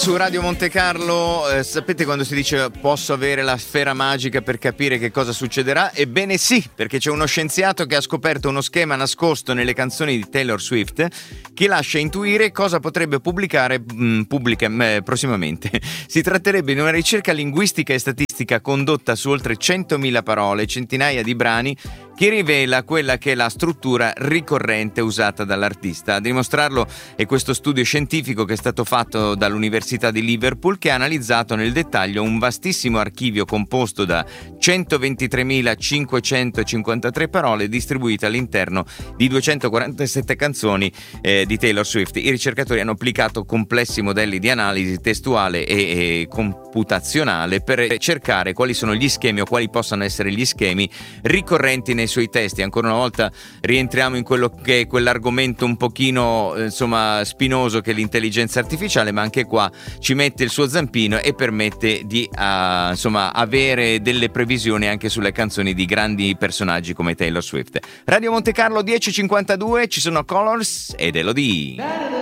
Su Radio Monte Carlo, sapete quando si dice posso avere la sfera magica per capire che cosa succederà? Ebbene sì, perché c'è uno scienziato che ha scoperto uno schema nascosto nelle canzoni di Taylor Swift che lascia intuire cosa potrebbe pubblicare prossimamente. Si tratterebbe di una ricerca linguistica e statistica condotta su oltre 100.000 parole, centinaia di brani, che rivela quella che è la struttura ricorrente usata dall'artista. A dimostrarlo è questo studio scientifico che è stato fatto dall'Università di Liverpool, che ha analizzato nel dettaglio un vastissimo archivio composto da 123.553 parole distribuite all'interno di 247 canzoni di Taylor Swift. I ricercatori hanno applicato complessi modelli di analisi testuale e computazionale per cercare quali sono gli schemi o quali possano essere gli schemi ricorrenti nei suoi testi. Ancora una volta rientriamo in quello che è quell'argomento un pochino spinoso che è l'intelligenza artificiale, ma anche qua ci mette il suo zampino e permette di avere delle previsioni anche sulle canzoni di grandi personaggi come Taylor Swift. Radio Monte Carlo 10:52, ci sono Colors ed Elodie.